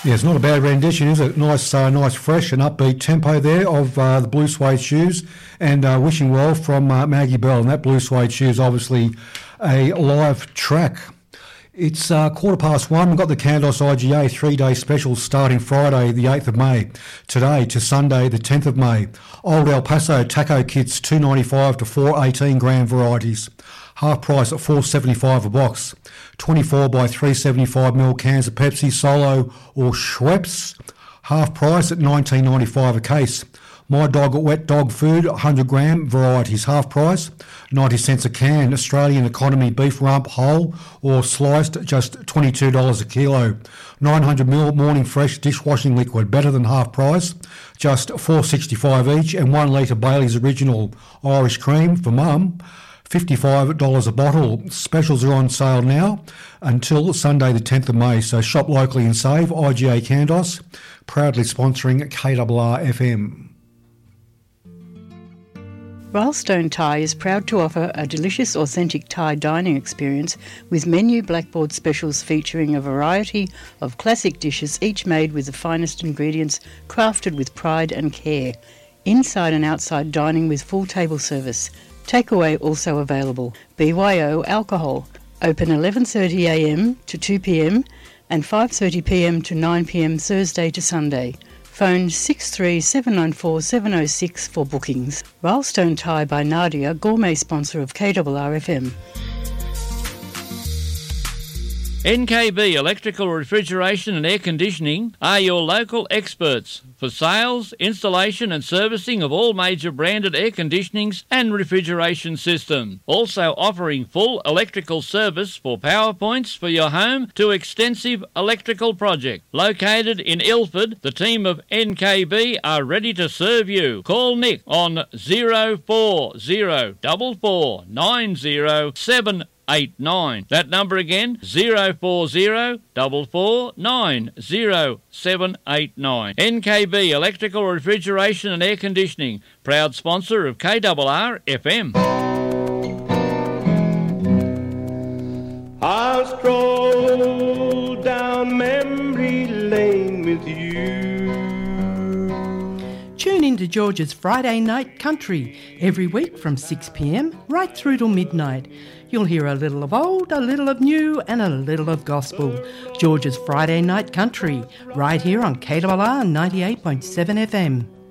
Yeah, it's not a bad rendition, is it? Nice, fresh and upbeat tempo there of the Blue Suede Shoes, and Wishing Well from Maggie Bell. And that Blue Suede Shoes, obviously a live track. It's 1:15. We've got the Candos IGA 3-day special starting Friday the 8th of May, today to Sunday the 10th of May. Old El Paso taco kits $2.95 to 4 18-gram varieties. Half price at $4.75 a box. 24 by 375ml cans of Pepsi, Solo or Schweppes. Half price at $19.95 a case. My Dog wet dog food, 100-gram varieties. Half price, 90 cents a can. Australian economy beef rump whole or sliced, just $22 a kilo. 900ml morning fresh dishwashing liquid, better than half price, just $4.65 each. And 1 litre Bailey's Original Irish Cream for mum, $55 a bottle. Specials are on sale now until Sunday the 10th of May. So shop locally and save. IGA Candos, proudly sponsoring KRR FM. Ralstone Thai is proud to offer a delicious, authentic Thai dining experience with menu blackboard specials featuring a variety of classic dishes, each made with the finest ingredients, crafted with pride and care. Inside and outside dining with full table service. Takeaway also available. BYO alcohol. Open 11:30am to 2pm and 5:30pm to 9pm Thursday to Sunday. Phone 63794 for bookings. Ralstone Thai by Nadia, gourmet sponsor of KRR FM. NKB Electrical Refrigeration and Air Conditioning are your local experts for sales, installation and servicing of all major branded air conditionings and refrigeration systems. Also offering full electrical service for power points for your home to extensive electrical project. Located in Ilford, the team of NKB are ready to serve you. Call Nick on 0404490789. That number again, 0404490789. NKB Electrical Refrigeration and Air Conditioning, proud sponsor of KRR FM. I'll stroll down memory lane with you. Tune in to George's Friday Night Country every week from 6pm right through till midnight. You'll hear a little of old, a little of new and a little of gospel. George's Friday Night Country, right here on KRR 98.7 FM.